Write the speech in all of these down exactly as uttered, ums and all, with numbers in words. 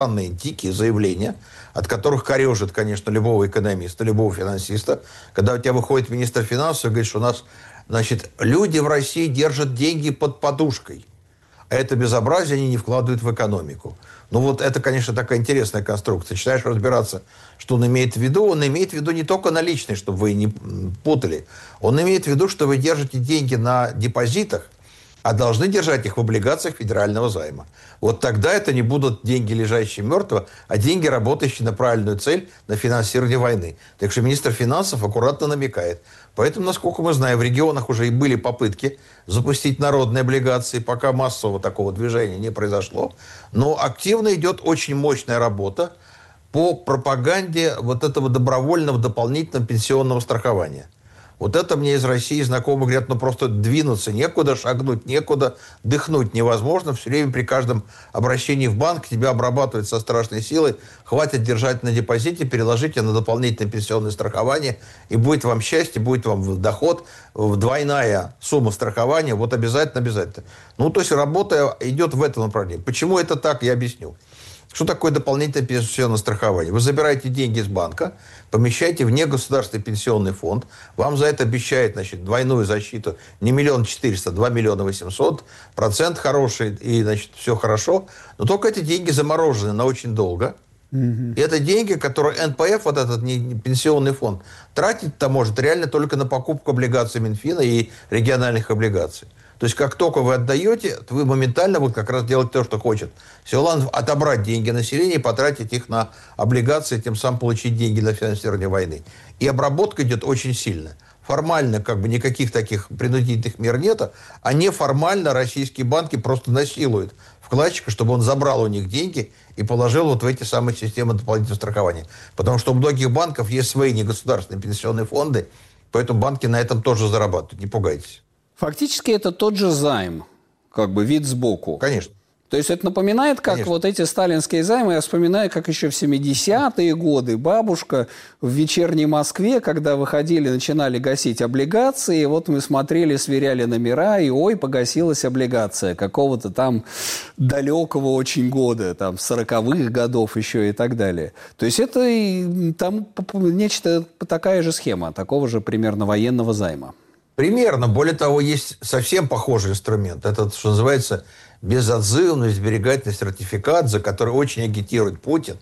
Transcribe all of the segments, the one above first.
странные, дикие заявления, от которых корежит, конечно, любого экономиста, любого финансиста, когда у тебя выходит министр финансов и говорит, что у нас, значит, люди в России держат деньги под подушкой. А это безобразие они не вкладывают в экономику. Ну вот это, конечно, такая интересная конструкция. Начинаешь разбираться, что он имеет в виду. Он имеет в виду не только наличные, чтобы вы не путали. Он имеет в виду, что вы держите деньги на депозитах, а должны держать их в облигациях федерального займа. Вот тогда это не будут деньги, лежащие мертво, а деньги, работающие на правильную цель, на финансирование войны. Так что министр финансов аккуратно намекает. Поэтому, насколько мы знаем, в регионах уже и были попытки запустить народные облигации, пока массового такого движения не произошло. Но активно идет очень мощная работа по пропаганде вот этого добровольного дополнительного пенсионного страхования. Вот это мне из России знакомые говорят, ну просто двинуться некуда, шагнуть некуда, дыхнуть невозможно. Все время при каждом обращении в банк тебя обрабатывают со страшной силой. Хватит держать на депозите, переложите на дополнительное пенсионное страхование, и будет вам счастье, будет вам доход, двойная сумма страхования, вот обязательно, обязательно. Ну, то есть работа идет в этом направлении. Почему это так, я объясню. Что такое дополнительное пенсионное страхование? Вы забираете деньги из банка, помещаете в негосударственный пенсионный фонд, вам за это обещают, значит, двойную защиту, не миллион четыреста, два миллиона восемьсот, процент хороший, и, значит, все хорошо, но только эти деньги заморожены на очень долго. Mm-hmm. И это деньги, которые эн пэ эф, вот этот не, пенсионный фонд, тратить-то может реально только на покупку облигаций Минфина и региональных облигаций. То есть, как только вы отдаете, вы моментально вот как раз делаете то, что хочет Силуанов, отобрать деньги населения и потратить их на облигации, тем самым получить деньги для финансирования войны. И обработка идет очень сильно. Формально как бы никаких таких принудительных мер нет, а неформально российские банки просто насилуют вкладчика, чтобы он забрал у них деньги и положил вот в эти самые системы дополнительного страхования. Потому что у многих банков есть свои негосударственные пенсионные фонды, поэтому банки на этом тоже зарабатывают. Не пугайтесь. Фактически это тот же займ, как бы вид сбоку. Конечно. То есть это напоминает, как Конечно. Вот эти сталинские займы, я вспоминаю, как еще в семидесятые годы бабушка в вечерней Москве, когда выходили, начинали гасить облигации, вот мы смотрели, сверяли номера, и ой, погасилась облигация какого-то там далекого очень года, там сороковых годов еще и так далее. То есть это там нечто, такая же схема, такого же примерно военного займа. Примерно. Более того, есть совсем похожий инструмент. Это, что называется, безотзывный сберегательный сертификат, за который очень агитирует Путин.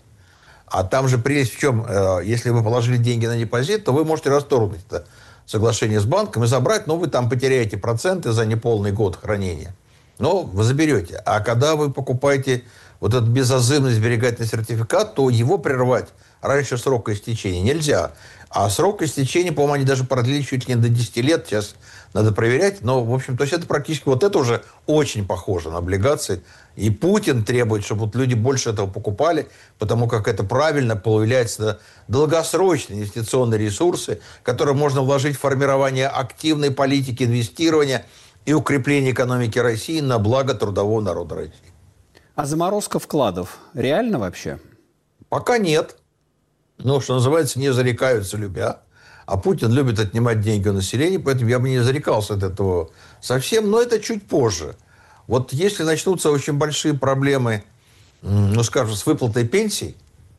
А там же прелесть в чем? Если вы положили деньги на депозит, то вы можете расторгнуть это соглашение с банком и забрать, но вы там потеряете проценты за неполный год хранения. Но вы заберете. А когда вы покупаете вот этот безотзывный сберегательный сертификат, то его прервать раньше срока истечения нельзя. А срок истечения, по-моему, они даже продлили чуть ли не до десяти лет. Сейчас надо проверять. Но, в общем, то есть это практически вот это уже очень похоже на облигации. И Путин требует, чтобы вот люди больше этого покупали, потому как это правильно появляются долгосрочные инвестиционные ресурсы, которые можно вложить в формирование активной политики инвестирования и укрепление экономики России на благо трудового народа России. А заморозка вкладов реально вообще? Пока нет. Ну, что называется, не зарекаются любя. А Путин любит отнимать деньги у населения, поэтому я бы не зарекался от этого совсем. Но это чуть позже. Вот если начнутся очень большие проблемы, ну, скажем, с выплатой пенсий,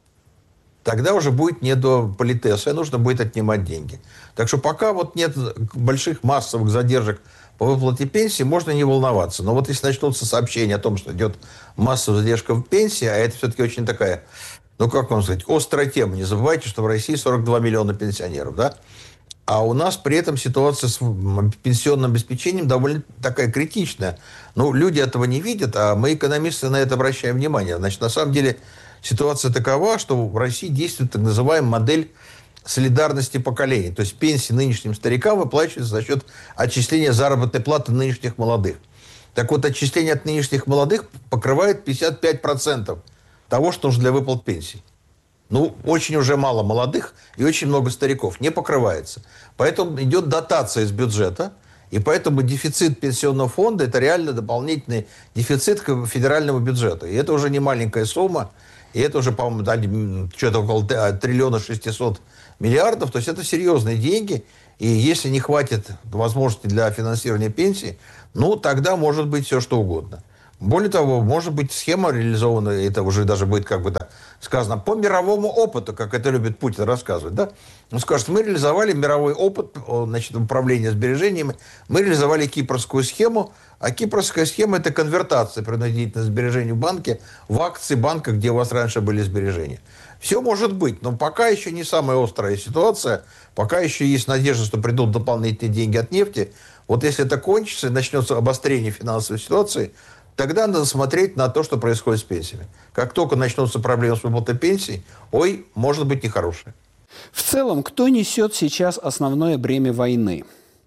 тогда уже будет не до политеса, и нужно будет отнимать деньги. Так что пока вот нет больших массовых задержек по выплате пенсии, можно не волноваться. Но вот если начнутся сообщения о том, что идет массовая задержка в пенсии, а это все-таки очень такая... Ну, как вам сказать, острая тема. Не забывайте, что в России сорок два миллиона пенсионеров, да? А у нас при этом ситуация с пенсионным обеспечением довольно такая критичная. Ну, люди этого не видят, а мы, экономисты, на это обращаем внимание. Значит, на самом деле ситуация такова, что в России действует так называемая модель солидарности поколений. То есть пенсии нынешним старикам выплачиваются за счет отчисления заработной платы нынешних молодых. Так вот, отчисление от нынешних молодых покрывает пятьдесят пять процентов того, что нужно для выплат пенсий. Ну, очень уже мало молодых и очень много стариков. Не покрывается. Поэтому идет дотация из бюджета. И поэтому дефицит пенсионного фонда – это реально дополнительный дефицит к федеральному бюджету. И это уже не маленькая сумма. И это уже, по-моему, дали что-то около триллиона шестисот миллиардов. То есть это серьезные деньги. И если не хватит возможности для финансирования пенсий, ну, тогда может быть все что угодно. Более того, может быть, схема реализована, это уже даже будет, как бы, да, сказано, по мировому опыту, как это любит Путин рассказывать, да? Он скажет, мы реализовали мировой опыт, значит, управления сбережениями, мы реализовали кипрскую схему, а кипрская схема – это конвертация принудительных сбережений в банке в акции банка, где у вас раньше были сбережения. Все может быть, но пока еще не самая острая ситуация, пока еще есть надежда, что придут дополнительные деньги от нефти. Вот если это кончится и начнется обострение финансовой ситуации, тогда надо смотреть на то, что происходит с пенсиями. Как только начнутся проблемы с выплатой пенсий, ой, может быть нехорошее. В целом, кто несет сейчас основное бремя войны?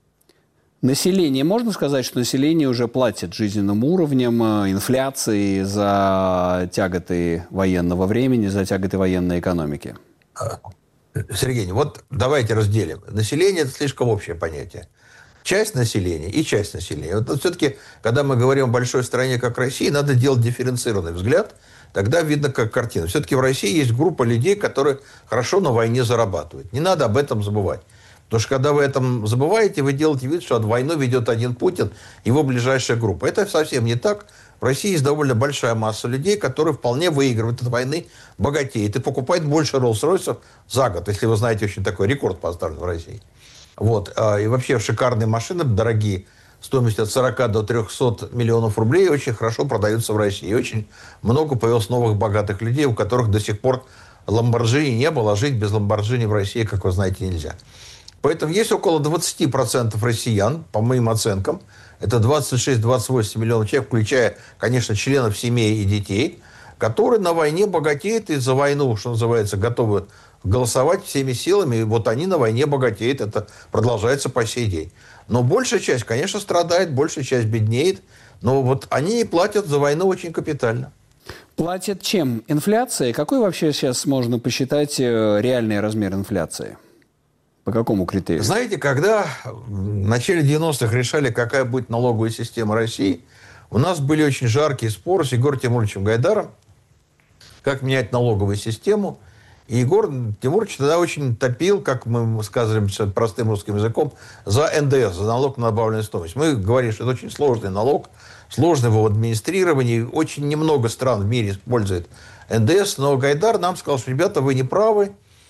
Население. Можно сказать, что население уже платит жизненным уровнем, инфляцией за тяготы военного времени, за тяготы военной экономики? Сергей, вот давайте разделим. Население – это слишком общее понятие. Часть населения и часть населения. Вот все-таки, когда мы говорим о большой стране, как Россия, надо делать дифференцированный взгляд. Тогда видно, как картина. Все-таки в России есть группа людей, которые хорошо на войне зарабатывают. Не надо об этом забывать. Потому что, когда вы этом забываете, вы делаете вид, что войну ведет один Путин, его ближайшая группа. Это совсем не так. В России есть довольно большая масса людей, которые вполне выигрывают от войны, богатеют и покупают больше Роллс-Ройсов за год. Если вы знаете, очень такой рекорд поставлен в России. Вот. И вообще шикарные машины, дорогие, стоимостью от сорока до трехсот миллионов рублей, очень хорошо продаются в России. И очень много появилось новых богатых людей, у которых до сих пор Ламборджини не было, а жить без Ламборджини в России, как вы знаете, нельзя. Поэтому есть около двадцати процентов россиян, по моим оценкам, это двадцать шесть - двадцать восемь миллионов человек, включая, конечно, членов семей и детей, которые на войне богатеют и за войну, что называется, готовы голосовать всеми силами. И вот они на войне богатеют, это продолжается по сей день. Но большая часть, конечно, страдает, большая часть беднеет, но вот они и платят за войну очень капитально. Платят чем? Инфляцией? Какой вообще сейчас можно посчитать реальный размер инфляции? По какому критерию? Знаете, когда в начале девяностых решали, какая будет налоговая система России, у нас были очень жаркие споры с Егором Тимуровичем Гайдаром, как менять налоговую систему. И Егор Тимурович тогда очень топил, как мы сказали простым русским языком, за эн дэ эс, за налог на добавленную стоимость. Мы говорили, что это очень сложный налог, сложный его администрировании. Очень немного стран в мире использует эн дэ эс, но Гайдар нам сказал, что, ребята, вы не правы.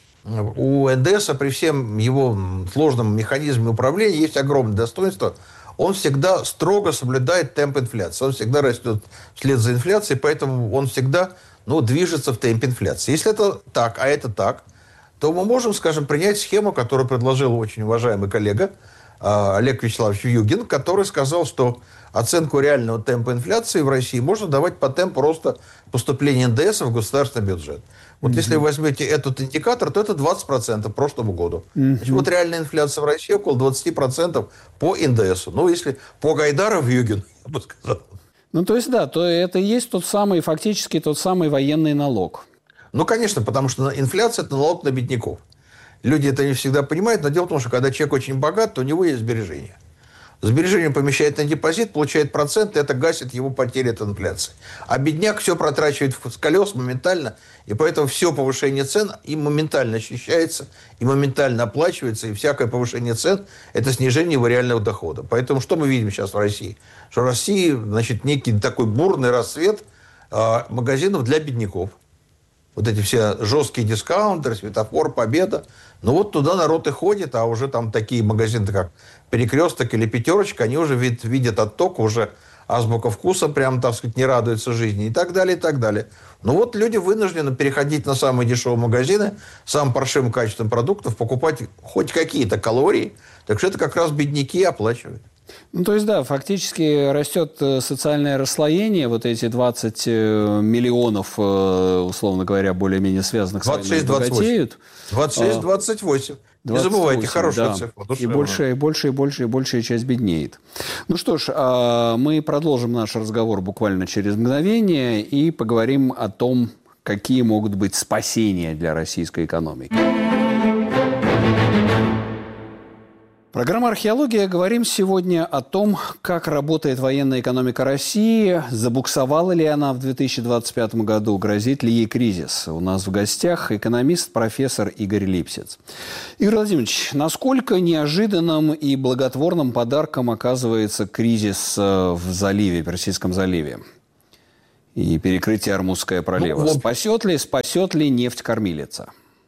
У эн дэ эса при всем его сложном механизме управления есть огромное достоинство. Он всегда строго соблюдает темп инфляции. Он всегда растет вслед за инфляцией, поэтому он всегда, ну, движется в темпе инфляции. Если это так, а это так, то мы можем, скажем, принять схему, которую предложил очень уважаемый коллега Олег Вячеславович Югин, который сказал, что оценку реального темпа инфляции в России можно давать по темпу роста поступления эн дэ эса в государственный бюджет. Вот mm-hmm. если вы возьмете этот индикатор, то это двадцать процентов к прошлому году. Mm-hmm. Значит, вот реальная инфляция в России около двадцать процентов по эн дэ эсу. Ну, если по Гайдару Югин, я бы сказал. Ну, то есть, да, то это и есть тот самый, фактически тот самый военный налог. Ну, конечно, потому что инфляция – это налог на бедняков. Люди это не всегда понимают, но дело в том, что когда человек очень богат, то у него есть сбережения. Сбережение помещает на депозит, получает процент, и это гасит его потери от инфляции. А бедняк все протрачивает с колес моментально, и поэтому все повышение цен и моментально ощущается, и моментально оплачивается, и всякое повышение цен – это снижение его реального дохода. Поэтому что мы видим сейчас в России? Что в России, значит, некий такой бурный расцвет э, магазинов для бедняков. Вот эти все жесткие дискаунтеры, Светофор, Победа. Ну вот туда народ и ходит, а уже там такие магазины, как Перекресток или Пятерочка, они уже вид, видят отток, уже азбука вкуса прям, так сказать, не радуется жизни и так далее, и так далее. Ну вот люди вынуждены переходить на самые дешевые магазины, самым паршивым качеством продуктов, покупать хоть какие-то калории. Так что это как раз бедняки оплачивают. Ну, то есть, да, фактически растет социальное расслоение, вот эти двадцать миллионов, условно говоря, более-менее связанных с войной богатеют. двадцать шесть - двадцать восемь. Не забывайте, хорошая да. цифра. И больше, и больше, и больше, и большая часть беднеет. Ну что ж, мы продолжим наш разговор буквально через мгновение и поговорим о том, какие могут быть спасения для российской экономики. Программа «Археология». Говорим сегодня о том, как работает военная экономика России, забуксовала ли она в две тысячи двадцать пятом году, грозит ли ей кризис. У нас в гостях экономист, профессор Игорь Липсиц. Игорь Владимирович, насколько неожиданным и благотворным подарком оказывается кризис в заливе, Персидском заливе? и перекрытие Ормузская пролива. Ну, вот. Спасет ли, спасет ли нефть кормилица?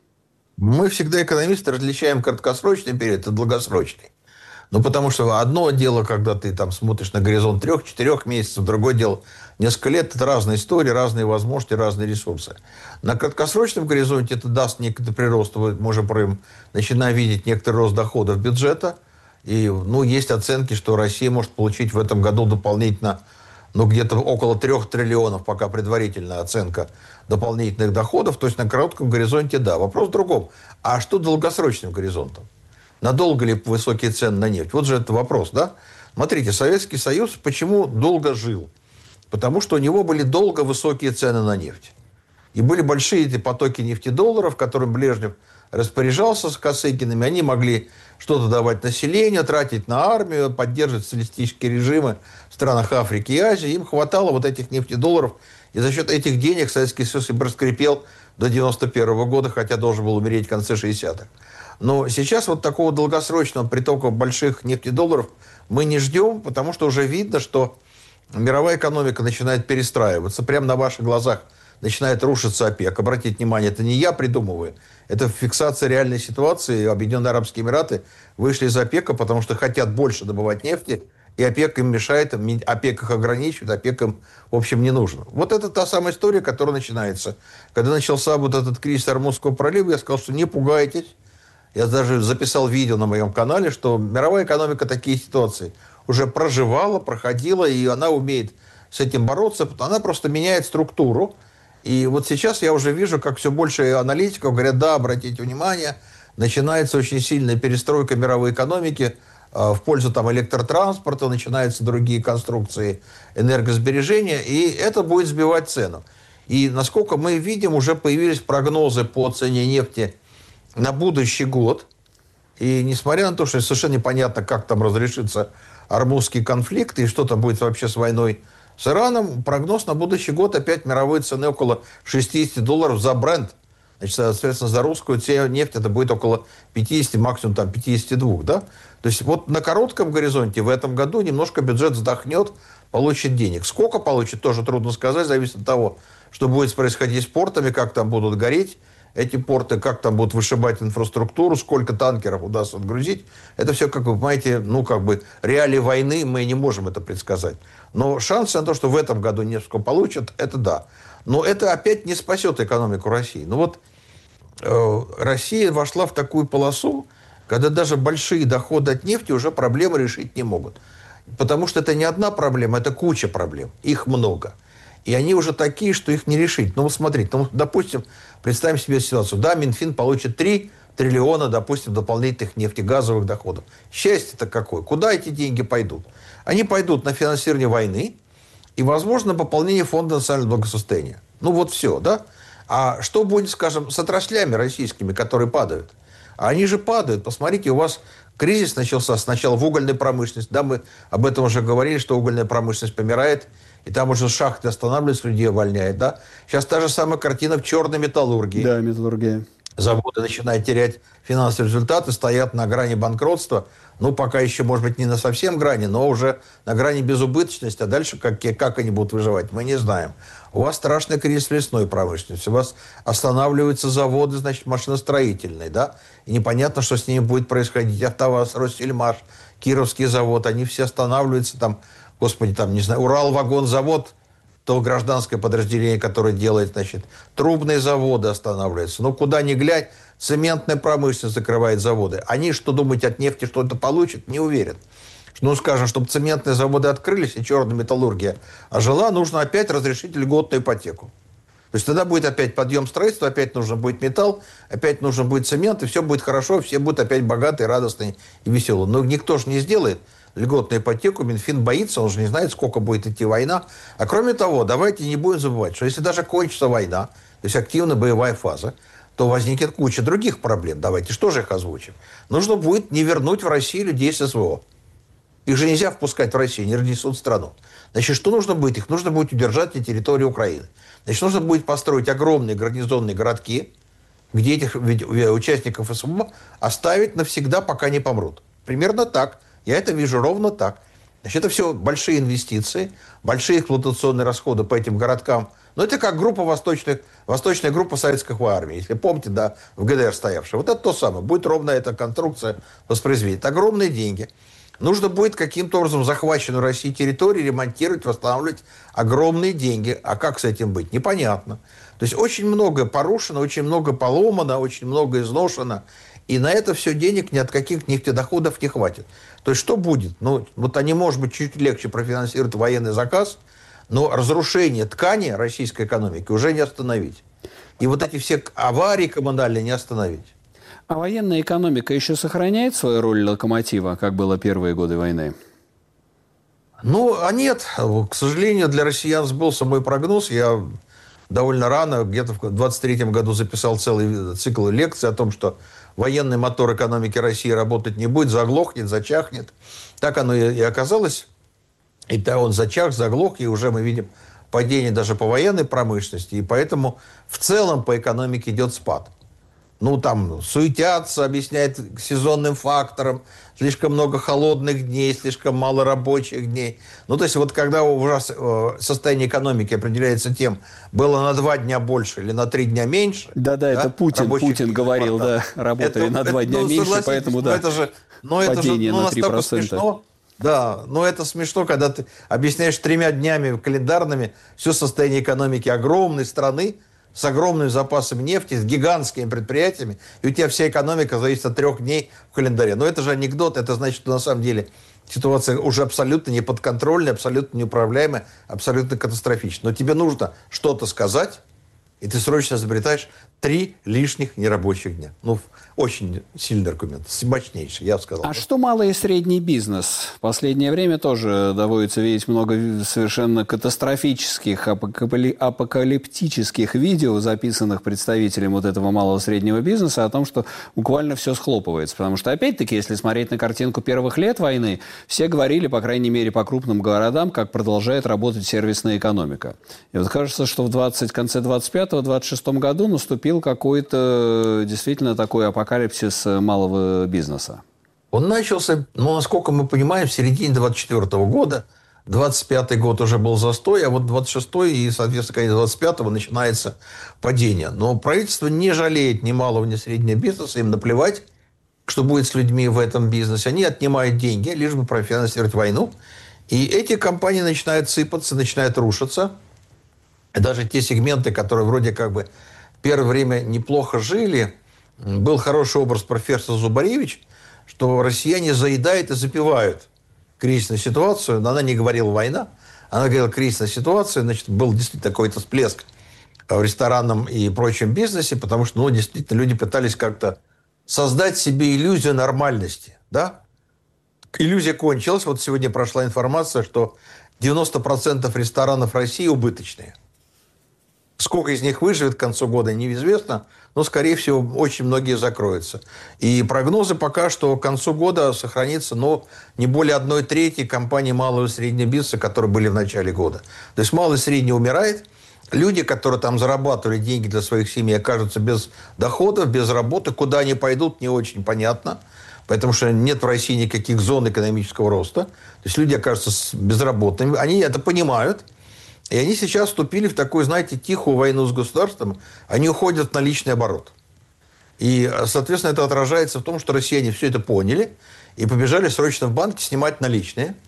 Мы всегда, экономисты, различаем краткосрочный период и долгосрочный. Ну, потому что одно дело, когда ты там смотришь на горизонт трех-четырех месяцев, другое дело несколько лет. Это разные истории, разные возможности, разные ресурсы. На краткосрочном горизонте это даст некоторый прирост. Мы можем начинаем видеть некоторый рост доходов бюджета. И, ну, есть оценки, что Россия может получить в этом году дополнительно, ну, где-то около трех триллионов, пока предварительная оценка дополнительных доходов. То есть на коротком горизонте, да. Вопрос в другом. А что долгосрочным горизонтом? Надолго ли высокие цены на нефть? Вот же это вопрос, да? Смотрите, Советский Союз почему долго жил? Потому что у него были долго высокие цены на нефть. И были большие эти потоки нефтедолларов, которым Брежнев распоряжался с Косыгинами. Они могли что-то давать населению, тратить на армию, поддерживать социалистические режимы в странах Африки и Азии. Им хватало вот этих нефтедолларов. И за счет этих денег Советский Союз и проскрипел до девяносто первого года, хотя должен был умереть в конце шестидесятых. Но сейчас вот такого долгосрочного притока больших нефтедолларов мы не ждем, потому что уже видно, что мировая экономика начинает перестраиваться. Прямо на ваших глазах начинает рушиться ОПЕК. Обратите внимание, это не я придумываю. Это фиксация реальной ситуации. Объединенные Арабские Эмираты вышли из ОПЕКа, потому что хотят больше добывать нефти, и ОПЕК им мешает, ОПЕК их ограничивает, ОПЕК им, в общем, не нужен. Вот это та самая история, которая начинается. Когда начался вот этот кризис Ормузского пролива, я сказал, что не пугайтесь. Я даже записал видео на моем канале, что мировая экономика такие ситуации уже проживала, проходила, и она умеет с этим бороться. Она просто меняет структуру. И вот сейчас я уже вижу, как все больше аналитиков говорят, да, обратите внимание, начинается очень сильная перестройка мировой экономики э, в пользу там, электротранспорта, начинаются другие конструкции энергосбережения, и это будет сбивать цену. И насколько мы видим, уже появились прогнозы по цене нефти на будущий год. И несмотря на то, что совершенно непонятно, как там разрешится Ормузский конфликт и что там будет вообще с войной с Ираном, прогноз на будущий год опять мировые цены около шестидесяти долларов за Брент. Значит, соответственно, за русскую нефть это будет около пятидесяти, максимум там пятидесяти двух, да? То есть вот на коротком горизонте в этом году немножко бюджет вздохнет, получит денег. Сколько получит, тоже трудно сказать, зависит от того, что будет происходить с портами, как там будут гореть эти порты, как там будут вышибать инфраструктуру, сколько танкеров удастся отгрузить. Это все, как вы понимаете, ну, как бы реалии войны, мы не можем это предсказать. Но шансы на то, что в этом году нефть получат, это да. Но это опять не спасет экономику России. Ну вот э, Россия вошла в такую полосу, когда даже большие доходы от нефти уже проблемы решить не могут. Потому что это не одна проблема, это куча проблем. Их много. И они уже такие, что их не решить. Ну, вот смотрите, ну, допустим, представим себе ситуацию. Да, Минфин получит три триллиона, допустим, дополнительных нефтегазовых доходов. Счастье-то какое? Куда эти деньги пойдут? Они пойдут на финансирование войны и, возможно, на пополнение фонда национального благосостояния. Ну, вот все, да? А что будет, скажем, с отраслями российскими, которые падают? А они же падают. Посмотрите, у вас кризис начался сначала в угольной промышленности. Да, мы об этом уже говорили, что угольная промышленность помирает. И там уже шахты останавливаются, людей увольняют, да? Сейчас та же самая картина в черной металлургии. Да, металлургия. Заводы начинают терять финансовые результаты, стоят на грани банкротства. Ну, пока еще, может быть, не на совсем грани, но уже на грани безубыточности. А дальше как, как они будут выживать, мы не знаем. У вас страшный кризис в лесной промышленности. У вас останавливаются заводы, значит, машиностроительные, да? И непонятно, что с ними будет происходить. АвтоВАЗ, Россельмаш, Кировский завод, они все останавливаются там. Господи, там, не знаю, Уралвагонзавод, то гражданское подразделение, которое делает, значит, трубные заводы останавливаются. Ну, куда ни глянь, цементная промышленность закрывает заводы. Они, что думать от нефти, что это получат, не уверен. Ну, скажем, чтобы цементные заводы открылись и черная металлургия ожила, нужно опять разрешить льготную ипотеку. То есть тогда будет опять подъем строительства, опять нужно будет металл, опять нужен будет цемент, и все будет хорошо, все будут опять богатые, радостные и веселые. Но никто же не сделает льготную ипотеку, Минфин боится, он же не знает, сколько будет идти война. А кроме того, давайте не будем забывать, что если даже кончится война, то есть активная боевая фаза, то возникнет куча других проблем. Давайте, что же их озвучим? Нужно будет не вернуть в Россию людей с СВО. Их же нельзя впускать в Россию, не разнесут страну. Значит, что нужно будет? Их нужно будет удержать на территории Украины. Значит, нужно будет построить огромные гарнизонные городки, где этих участников СВО оставить навсегда, пока не помрут. Примерно так. Я это вижу ровно так. Значит, это все большие инвестиции, большие эксплуатационные расходы по этим городкам. Но это как группа восточных, восточная группа советской армии. Если помните, да, в ГДР стоявшая. Вот это то самое. Будет ровно эта конструкция воспроизведена. Это огромные деньги. Нужно будет каким-то образом захваченную Россией территорию ремонтировать, восстанавливать. Огромные деньги. А как с этим быть? Непонятно. То есть очень много порушено, очень много поломано, очень много изношено. И на это все денег ни от каких нефтедоходов не хватит. То есть что будет? Ну, вот они, может быть, чуть легче профинансируют военный заказ, но разрушение ткани российской экономики уже не остановить. И вот эти все аварии коммунальные не остановить. А военная экономика еще сохраняет свою роль локомотива, как было первые годы войны? Ну, а нет. К сожалению, для россиян сбылся мой прогноз. Я довольно рано, где-то в двадцать третьем году записал целый цикл лекций о том, что военный мотор экономики России работать не будет, заглохнет, зачахнет. Так оно и оказалось. И то он зачах, заглох, и уже мы видим падение даже по военной промышленности. И поэтому в целом по экономике идет спад. Ну, там суетятся, объясняют сезонным фактором. Слишком много холодных дней, слишком мало рабочих дней. Ну, то есть вот когда у вас состояние экономики определяется тем, было на два дня больше или на три дня меньше. Да-да, да, это Путин, Путин говорил, да, работали это, на два это, дня ну, меньше, поэтому, да, это же, ну, это падение же, ну, на три процента. Смешно. Да, но это смешно, когда ты объясняешь тремя днями календарными все состояние экономики огромной страны, с огромными запасами нефти, с гигантскими предприятиями, и у тебя вся экономика зависит от трех дней в календаре. Но это же анекдот, это значит, что на самом деле ситуация уже абсолютно неподконтрольная, абсолютно неуправляемая, абсолютно катастрофичная. Но тебе нужно что-то сказать, и ты срочно изобретаешь три лишних нерабочих дня. Ну, очень сильный аргумент, мощнейший, я бы сказал. А что малый и средний бизнес? В последнее время тоже доводится видеть много совершенно катастрофических, апокалиптических видео, записанных представителем вот этого малого и среднего бизнеса, о том, что буквально все схлопывается. Потому что, опять-таки, если смотреть на картинку первых лет войны, все говорили, по крайней мере, по крупным городам, как продолжает работать сервисная экономика. И вот кажется, что в двадцать, конце двадцать пятого — двадцать шестом году наступил какой-то действительно такой апокалипсис малого бизнеса. Он начался, ну, насколько мы понимаем, в середине двадцать четвёртого года. двадцать пятый год уже был застой, а вот двадцать шестой и, соответственно, конец двадцать пятого начинается падение. Но правительство не жалеет ни малого, ни среднего бизнеса, им наплевать, что будет с людьми в этом бизнесе. Они отнимают деньги, лишь бы профинансировать войну. И эти компании начинают сыпаться, начинают рушиться. И даже те сегменты, которые вроде как бы первое время неплохо жили. Был хороший образ профессора Зубаревич, что россияне заедают и запивают кризисную ситуацию. Но она не говорила «война», она говорила «кризисная ситуация». Значит, был действительно какой-то всплеск в ресторанном и прочем бизнесе, потому что, ну, действительно, люди пытались как-то создать себе иллюзию нормальности. Да? Иллюзия кончилась. Вот сегодня прошла информация, что девяносто процентов ресторанов России убыточные. Сколько из них выживет к концу года, неизвестно, но, скорее всего, очень многие закроются. И прогнозы пока, что к концу года сохранится, ну, не более одной трети компаний малого и среднего бизнеса, которые были в начале года. То есть малый и средний умирает. Люди, которые там зарабатывали деньги для своих семей, окажутся без доходов, без работы. Куда они пойдут, не очень понятно. Потому что нет в России никаких зон экономического роста. То есть люди окажутся безработными. Они это понимают. И они сейчас вступили в такую, знаете, тихую войну с государством. Они уходят в наличный оборот. И, соответственно, это отражается в том, что россияне все это поняли и побежали срочно в банки снимать наличные.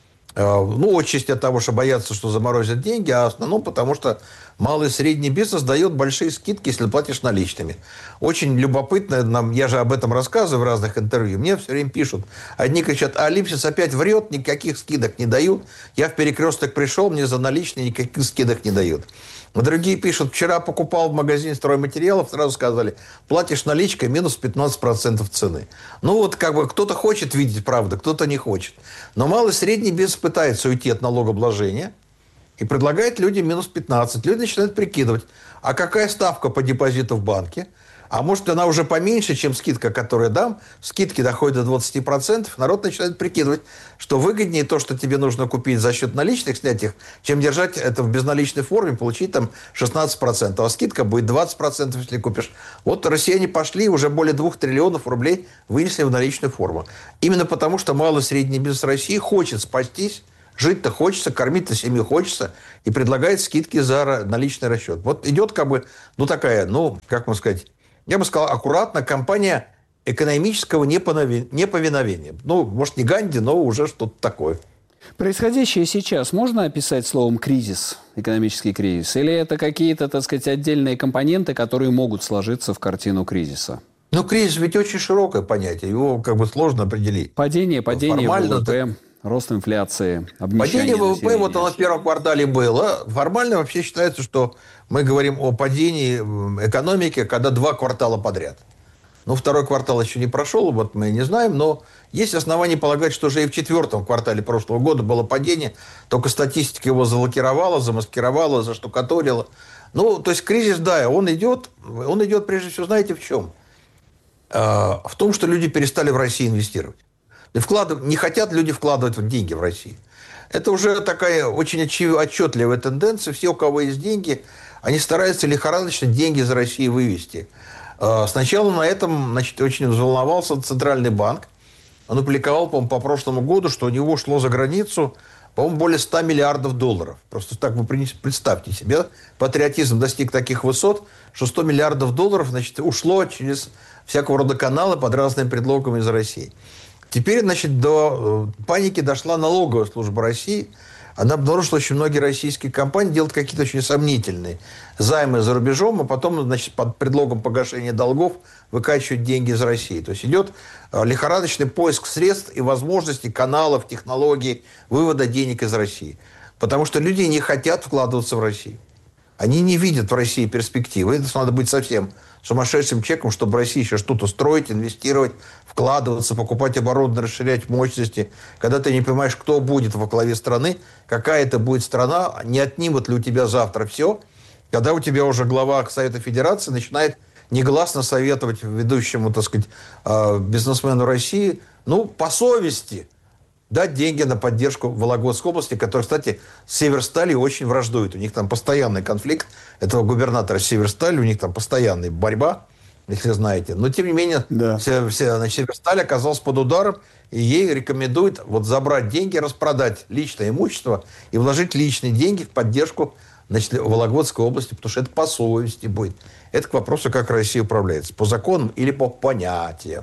Ну, отчасти от того, что боятся, что заморозят деньги, а в основном потому, что малый и средний бизнес дает большие скидки, если платишь наличными. Очень любопытно, нам, я же об этом рассказываю в разных интервью, мне все время пишут. Одни кричат: а Липсис опять врет, никаких скидок не дают. Я в Перекресток пришел, мне за наличные никаких скидок не дают. Другие пишут: вчера покупал в магазине стройматериалов, сразу сказали, платишь наличкой, минус пятнадцать процентов цены. Ну вот как бы кто-то хочет видеть правду, кто-то не хочет. Но малый и средний бизнес пытается уйти от налогообложения и предлагает людям минус пятнадцать. Люди начинают прикидывать, а какая ставка по депозиту в банке, А может, она уже поменьше, чем скидка, которую я дам. Скидки доходят до двадцати процентов. Народ начинает прикидывать, что выгоднее то, что тебе нужно купить за счет наличных, снять их, чем держать это в безналичной форме, получить там шестнадцать процентов. А скидка будет двадцать процентов, если купишь. Вот россияне пошли, уже более двух триллионов рублей вынесли в наличную форму. Именно потому, что малый и средний бизнес России хочет спастись. Жить-то хочется, кормить-то семью хочется, и предлагает скидки за наличный расчет. Вот идет как бы, ну такая, ну, как можно сказать, я бы сказал, аккуратно, кампания экономического неповиновения. Ну, может, не Ганди, но уже что-то такое. Происходящее сейчас можно описать словом «кризис», экономический кризис? Или это какие-то, так сказать, отдельные компоненты, которые могут сложиться в картину кризиса? Ну, кризис ведь очень широкое понятие, его как бы сложно определить. Падение, падение ВВП, рост инфляции, обнищание Падение ВВП населения. вот оно в первом квартале было. Формально вообще считается, что мы говорим о падении экономики, когда два квартала подряд. Ну, второй квартал еще не прошел, вот мы не знаем, но есть основания полагать, что уже и в четвертом квартале прошлого года было падение, только статистика его залакировала, замаскировала, заштукатурила. Ну, то есть кризис, да, он идет, он идет прежде всего, знаете, в чем? В том, что люди перестали в России инвестировать. И вкладыв... Не хотят люди вкладывать деньги в Россию. Это уже такая очень отчетливая тенденция. Все, у кого есть деньги, они стараются лихорадочно деньги из России вывести. Сначала на этом, значит, очень взволновался Центральный банк. Он опубликовал, по-моему, по прошлому году, что у него ушло за границу, по-моему, более ста миллиардов долларов. Просто так вы представьте себе, патриотизм достиг таких высот, что сто миллиардов долларов, значит, ушло через всякого рода каналы под разными предлогами из России. Теперь, значит, до паники дошла налоговая служба России. Она обнаружила, что очень многие российские компании делают какие-то очень сомнительные займы за рубежом, а потом, значит, под предлогом погашения долгов выкачивают деньги из России. То есть идет лихорадочный поиск средств и возможностей, каналов, технологий вывода денег из России. Потому что люди не хотят вкладываться в Россию. Они не видят в России перспективы. Это надо быть совсем сумасшедшим человеком, чтобы в России еще что-то строить, инвестировать, вкладываться, покупать оборудование, расширять мощности. Когда ты не понимаешь, кто будет во главе страны, какая это будет страна, не отнимут ли у тебя завтра все. Когда у тебя уже глава Совета Федерации начинает негласно советовать ведущему, так сказать, бизнесмену России, ну, по совести, дать деньги на поддержку Вологодской области, которая, кстати, с Северстали очень враждует. У них там постоянный конфликт этого губернатора Северстали, у них там постоянная борьба, если знаете. Но, тем не менее, да. все, все, значит, Северсталь оказался под ударом, и ей рекомендуют вот забрать деньги, распродать личное имущество и вложить личные деньги в поддержку, значит, Вологодской области, потому что это по совести будет. Это к вопросу, как Россия управляется. По законам или по понятиям.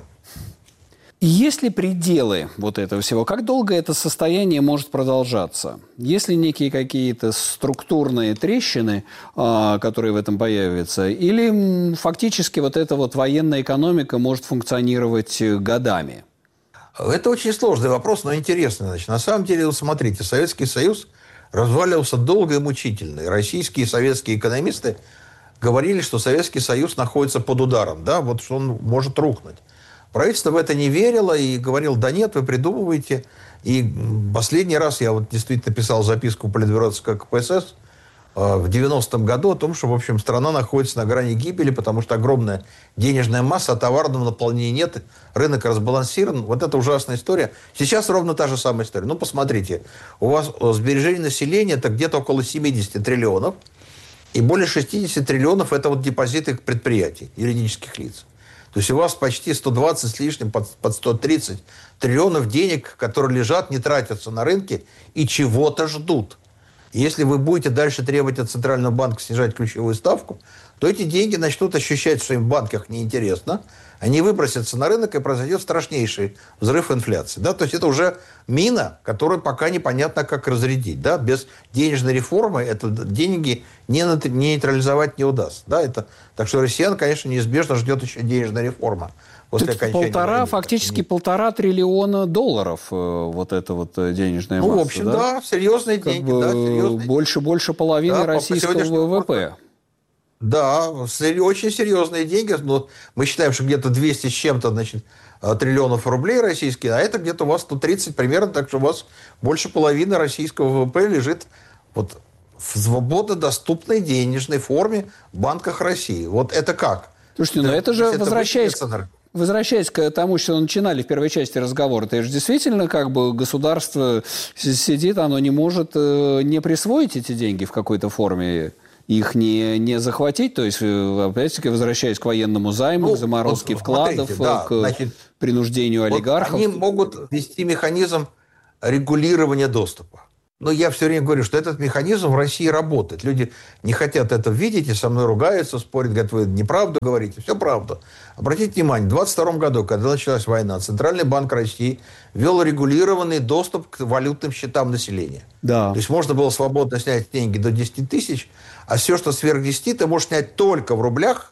Есть ли пределы вот этого всего? Как долго это состояние может продолжаться? Есть ли некие какие-то структурные трещины, которые в этом появятся? Или фактически вот эта вот военная экономика может функционировать годами? Это очень сложный вопрос, но интересный. Значит, на самом деле, вот смотрите, Советский Союз разваливался долго и мучительно. И российские и советские экономисты говорили, что Советский Союз находится под ударом, да, вот что он может рухнуть. Правительство в это не верило и говорило, да нет, вы придумываете. И последний раз я вот действительно писал записку Политбюро ЦК КПСС в девяностом году о том, что, в общем, страна находится на грани гибели, потому что огромная денежная масса, а товарного наполнения нет, рынок разбалансирован. Вот это ужасная история. Сейчас ровно та же самая история. Ну, посмотрите, у вас сбережение населения это где-то около семидесяти триллионов, и более шестидесяти триллионов это вот депозиты предприятий, юридических лиц. То есть у вас почти сто двадцать с лишним, под, под сто тридцать триллионов денег, которые лежат, не тратятся на рынке и чего-то ждут. И если вы будете дальше требовать от Центрального банка снижать ключевую ставку, то эти деньги начнут ощущать, что им в банках неинтересно, они выбросятся на рынок, и произойдет страшнейший взрыв инфляции. Да? То есть это уже мина, которую пока непонятно, как разрядить. Да? Без денежной реформы это деньги не нейтрализовать не удастся. Да? Это... Так что россиян, конечно, неизбежно ждет еще денежная реформа. После окончания полтора, войны. Фактически полтора триллиона долларов вот это вот денежная масса. Ну, в общем, да, да серьезные как деньги. Бы да, серьезные больше, деньги. больше половины да, российского ВВП. Да, очень серьезные деньги. Но мы считаем, что где-то двести с чем-то, значит, триллионов рублей российские, а это где-то у вас сто тридцать примерно, так что у вас больше половины российского ВВП лежит вот в свободно доступной денежной форме в банках России. Вот это как? Слушайте, но это же, возвращаясь, возвращаясь к тому, что начинали в первой части разговора, это же действительно как бы государство сидит, оно не может не присвоить эти деньги в какой-то форме, их не, не захватить, то есть, опять-таки, возвращаясь к военному займу, ну, к заморозке вот, вкладов, смотрите, да, к значит, принуждению вот олигархов. Они могут ввести механизм регулирования доступа. Но я все время говорю, что этот механизм в России работает. Люди не хотят это видеть и со мной ругаются, спорят, говорят, вы неправду говорите. Все правда. Обратите внимание, в двадцать втором году, когда началась война, Центральный банк России ввел регулированный доступ к валютным счетам населения. Да. То есть можно было свободно снять деньги до десяти тысяч, а все, что сверх десяти, ты можешь снять только в рублях,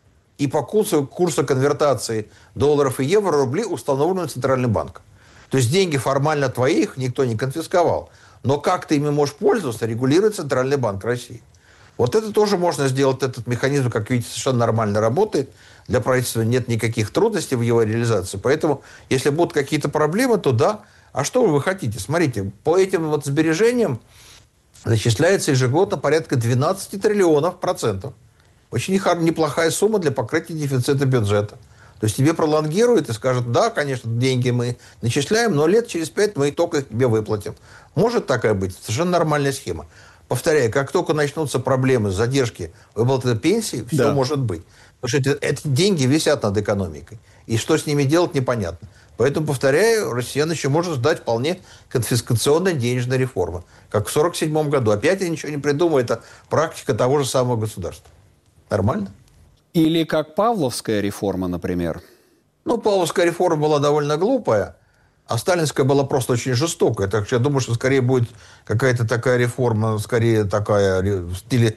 и по курсу, курсу конвертации долларов и евро рубли установлены Центральным банком. То есть деньги формально твои, их никто не конфисковал. Но как ты ими можешь пользоваться, регулирует Центральный банк России. Вот это тоже можно сделать, этот механизм, как видите, совершенно нормально работает. Для правительства нет никаких трудностей в его реализации. Поэтому, если будут какие-то проблемы, то да. А что вы хотите? Смотрите, по этим вот сбережениям зачисляется ежегодно порядка двенадцать триллионов процентов. Очень неплохая сумма для покрытия дефицита бюджета. То есть тебе пролонгируют и скажут, да, конечно, деньги мы начисляем, но лет через пять мы только их тебе выплатим. Может такая быть? Совершенно нормальная схема. Повторяю, как только начнутся проблемы, задержки выплаты пенсии, все да. может быть. Потому что эти, эти деньги висят над экономикой. И что с ними делать, непонятно. Поэтому, повторяю, россиян еще может ждать вполне конфискационная денежная реформа. Как в сорок седьмом году. Опять я ничего не придумаю. Это практика того же самого государства. Нормально? Или как Павловская реформа, например. Ну, Павловская реформа была довольно глупая, а сталинская была просто очень жестокая. Так что я думаю, что скорее будет какая-то такая реформа, скорее такая в стиле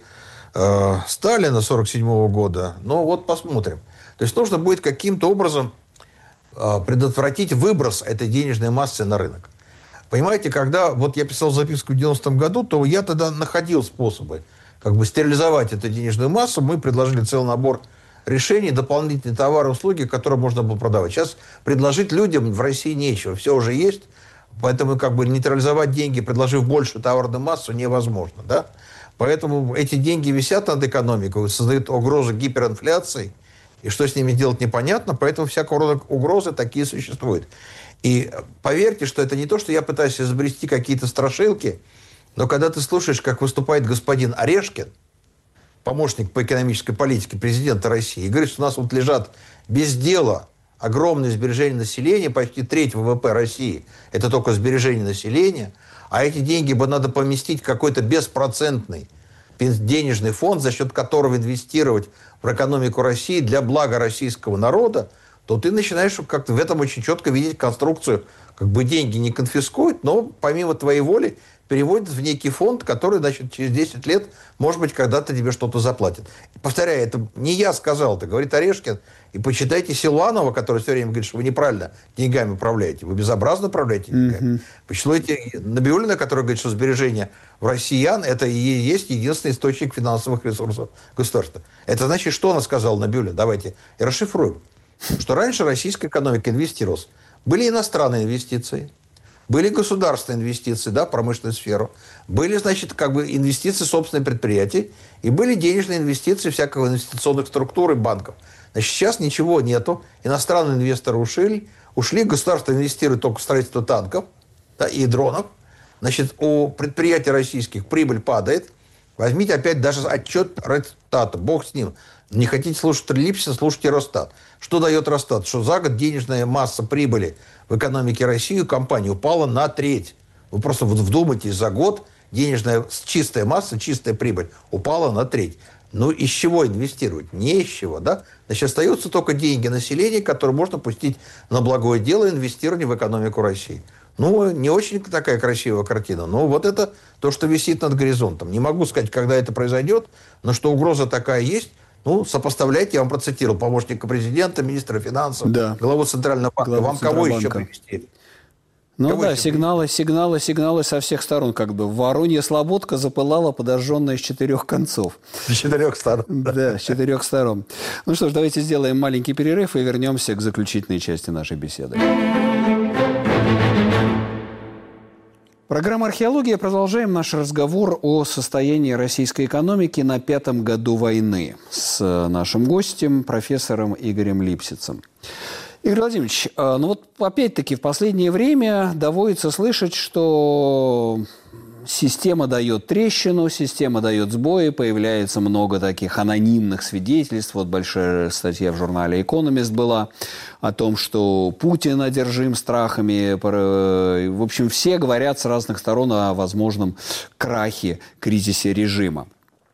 э, Сталина сорок седьмого года. Но вот посмотрим. То есть нужно будет каким-то образом э, предотвратить выброс этой денежной массы на рынок. Понимаете, когда вот я писал записку в девяностом году, то я тогда находил способы как бы стерилизовать эту денежную массу. Мы предложили целый набор решений, дополнительные товары, услуги, которые можно было продавать. Сейчас предложить людям в России нечего. Все уже есть. Поэтому как бы нейтрализовать деньги, предложив большую товарную массу, невозможно. Да? Поэтому эти деньги висят над экономикой, создают угрозу гиперинфляции. И что с ними делать, непонятно. Поэтому всякого рода угрозы такие существуют. И поверьте, что это не то, что я пытаюсь изобрести какие-то страшилки. Но когда ты слушаешь, как выступает господин Орешкин, помощник по экономической политике президента России, и говорит, что у нас вот лежат без дела огромные сбережения населения, почти треть ВВП России, это только сбережения населения, а эти деньги бы надо поместить в какой-то беспроцентный денежный фонд, за счет которого инвестировать в экономику России для блага российского народа, то ты начинаешь как-то в этом очень четко видеть конструкцию, как бы деньги не конфискуют, но помимо твоей воли переводят в некий фонд, который, значит, через десять лет, может быть, когда-то тебе что-то заплатит. Повторяю, это не я сказал, это говорит Орешкин. И почитайте Силуанова, который все время говорит, что вы неправильно деньгами управляете, вы безобразно управляете деньгами. Mm-hmm. Почитайте Набиуллина, который говорит, что сбережения в россиян – это и есть единственный источник финансовых ресурсов государства. Это значит, что она сказала, Набиуллина? Давайте и расшифруем. Что раньше российская экономика инвестировалась. Были иностранные инвестиции, были государственные инвестиции, да, в промышленную сферу. Были, значит, как бы инвестиции в собственные предприятия. И были денежные инвестиции всякого инвестиционных структур и банков. Значит, сейчас ничего нету. Иностранные инвесторы ушли. Ушли. Государство инвестирует только в строительство танков, да, и дронов. Значит, у предприятий российских прибыль падает. Возьмите опять даже отчет Росстата. Бог с ним. Не хотите слушать Липсина, слушайте Росстат. Что дает Росстат? Что за год денежная масса прибыли в экономике России у компании упала на треть. Вы просто вот вдумайтесь, за год денежная чистая масса, чистая прибыль упала на треть. Ну, из чего инвестировать? Не из чего, да? Значит, остаются только деньги населения, которые можно пустить на благое дело инвестирования в экономику России. Ну, не очень такая красивая картина. Но вот это то, что висит над горизонтом. Не могу сказать, когда это произойдет, но что угроза такая есть. Ну, сопоставляйте, я вам процитировал помощника президента, министра финансов, да. главу Центрального банка. Главу вам кого еще привести? Ну кого да, сигналы, сигналы, сигналы со всех сторон. Как бы Воронья слободка запылала, подожженная с четырех концов. С четырех сторон. Да, с четырех сторон. Ну что ж, давайте сделаем маленький перерыв и вернемся к заключительной части нашей беседы. Программа «Археология». Продолжаем наш разговор о состоянии российской экономики на пятом году войны с нашим гостем, профессором Игорем Липсицем. Игорь Владимирович, ну вот опять-таки в последнее время доводится слышать, что система дает трещину, система дает сбои, появляется много таких анонимных свидетельств. Вот большая статья в журнале «Экономист» была о том, что Путин одержим страхами. В общем, все говорят с разных сторон о возможном крахе, кризисе режима.